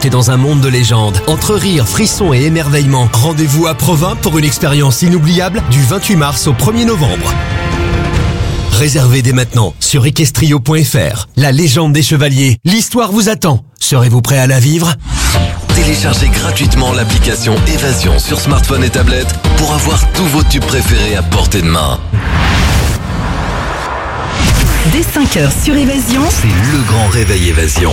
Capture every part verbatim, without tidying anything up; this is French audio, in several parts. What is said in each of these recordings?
transporté dans un monde de légende. Entre rire, frissons et émerveillement, rendez-vous à Provins pour une expérience inoubliable du vingt-huit mars au premier novembre. Réservez dès maintenant sur equestrio point f r. La légende des chevaliers, l'histoire vous attend. Serez-vous prêt à la vivre ? Téléchargez gratuitement l'application Évasion sur smartphone et tablette pour avoir tous vos tubes préférés à portée de main. Dès cinq heures sur Évasion, c'est le grand réveil Évasion.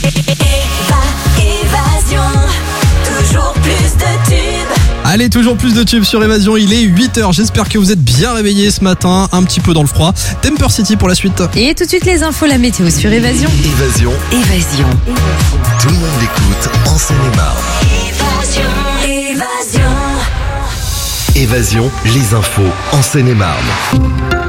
Évasion, toujours plus de tubes. Allez, toujours plus de tubes sur Évasion, il est huit heures, j'espère que vous êtes bien réveillés ce matin, un petit peu dans le froid. Temper City pour la suite. Et tout de suite les infos, la météo sur Évasion. Évasion. Évasion. Tout le monde l'écoute en Seine-et-Marne. Évasion, Évasion. Évasion, les infos en Seine-et-Marne.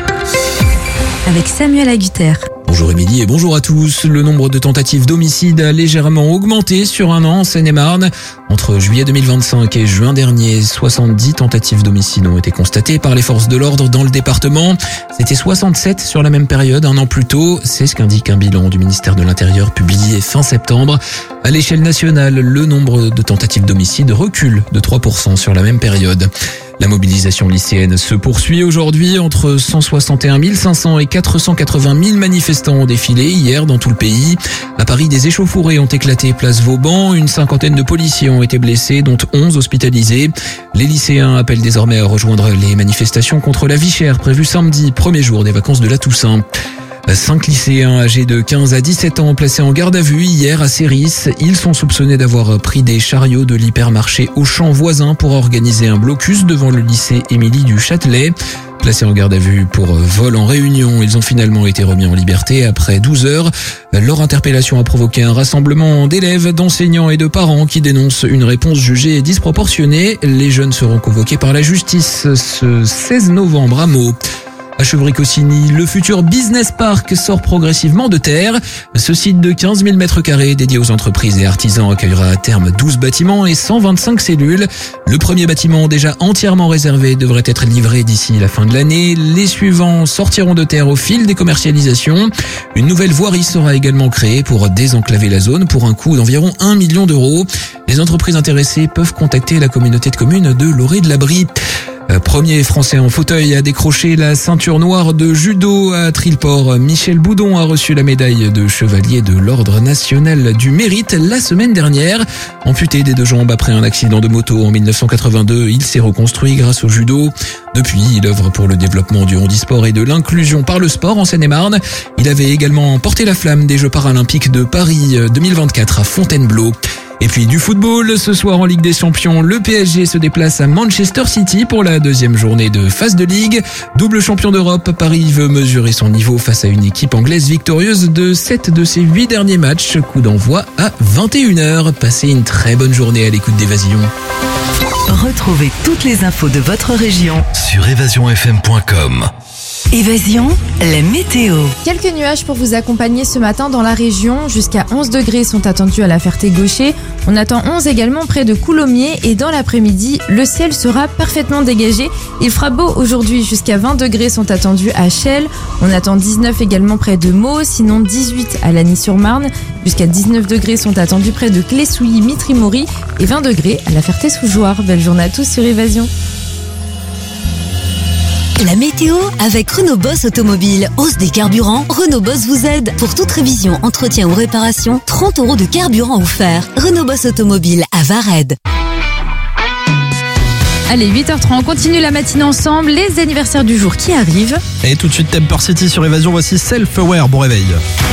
Avec Samuel Agutter. Bonjour Émilie et bonjour à tous. Le nombre de tentatives d'homicide a légèrement augmenté sur un an en Seine-et-Marne. Entre juillet deux mille vingt-cinq et juin dernier, soixante-dix tentatives d'homicide ont été constatées par les forces de l'ordre dans le département. C'était soixante-sept sur la même période un an plus tôt. C'est ce qu'indique un bilan du ministère de l'Intérieur publié fin septembre. À l'échelle nationale, le nombre de tentatives d'homicide recule de trois pour cent sur la même période. La mobilisation lycéenne se poursuit aujourd'hui. Entre cent soixante et un mille cinq cents et quatre cent quatre-vingt mille manifestants ont défilé hier dans tout le pays. À Paris, des échauffourées ont éclaté place Vauban. Une cinquantaine de policiers ont été blessés, dont onze hospitalisés. Les lycéens appellent désormais à rejoindre les manifestations contre la vie chère prévues samedi, premier jour des vacances de la Toussaint. Cinq lycéens âgés de quinze à dix-sept ans placés en garde à vue hier à Séris. Ils sont soupçonnés d'avoir pris des chariots de l'hypermarché Auchan voisin pour organiser un blocus devant le lycée Émilie du Châtelet. Placés en garde à vue pour vol en réunion, ils ont finalement été remis en liberté après douze heures. Leur interpellation a provoqué un rassemblement d'élèves, d'enseignants et de parents qui dénoncent une réponse jugée disproportionnée. Les jeunes seront convoqués par la justice ce seize novembre à Meaux. À Chevry-Cossigny, le futur Business Park sort progressivement de terre. Ce site de quinze mille mètres carrés dédié aux entreprises et artisans accueillera à terme douze bâtiments et cent vingt-cinq cellules. Le premier bâtiment, déjà entièrement réservé, devrait être livré d'ici la fin de l'année. Les suivants sortiront de terre au fil des commercialisations. Une nouvelle voirie sera également créée pour désenclaver la zone pour un coût d'environ un million d'euros. Les entreprises intéressées peuvent contacter la communauté de communes de Loré-de-l'Abri. Premier Français en fauteuil à décrocher la ceinture noire de judo à Trillport. Michel Boudon a reçu la médaille de chevalier de l'Ordre national du mérite la semaine dernière. Amputé des deux jambes après un accident de moto en dix-neuf cent quatre-vingt-deux, il s'est reconstruit grâce au judo. Depuis, il œuvre pour le développement du handisport et de l'inclusion par le sport en Seine-et-Marne. Il avait également porté la flamme des Jeux paralympiques de Paris deux mille vingt-quatre à Fontainebleau. Et puis du football, ce soir en Ligue des Champions, le P S G se déplace à Manchester City pour la deuxième journée de phase de Ligue. Double champion d'Europe, Paris veut mesurer son niveau face à une équipe anglaise victorieuse de sept de ses huit derniers matchs. Coup d'envoi à vingt et une heures. Passez une très bonne journée à l'écoute d'Évasion. Retrouvez toutes les infos de votre région sur évasion f m point com. Évasion, la météo. Quelques nuages pour vous accompagner ce matin dans la région. Jusqu'à onze degrés sont attendus à la Ferté-Gaucher. On attend onze également près de Coulommiers et dans l'après-midi, le ciel sera parfaitement dégagé. Il fera beau aujourd'hui, jusqu'à vingt degrés sont attendus à Chelles. On attend dix-neuf également près de Meaux, sinon dix-huit à Lagny-sur-Marne. Jusqu'à dix-neuf degrés sont attendus près de Clé-Souilly, Mitry-Mory et vingt degrés à la Ferté-sous-Jouarre. Belle journée à tous sur Évasion. La météo avec Renault Boss Automobile. Hausse des carburants, Renault Boss vous aide. Pour toute révision, entretien ou réparation, trente euros de carburant offert. Renault Boss Automobile à Vared. Allez, huit heures trente, on continue la matinée ensemble. Les anniversaires du jour qui arrivent. Et tout de suite Temper City sur Évasion, voici Self Aware. Bon réveil.